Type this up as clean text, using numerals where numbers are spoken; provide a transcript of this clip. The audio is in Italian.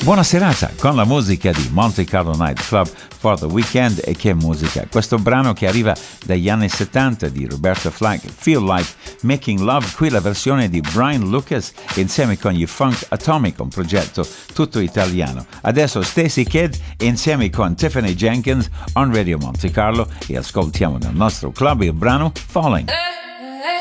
Buona serata con la musica di Monte Carlo Night Club for the Weekend. E che musica! Questo brano che arriva dagli anni 70 di Roberta Flack, Feel Like Making Love, qui la versione di Brian Lucas insieme con gli Funk Atomic, un progetto tutto italiano. Adesso Stacey Kidd insieme con Tiffany Jenkins on Radio Monte Carlo e ascoltiamo nel nostro club il brano Falling.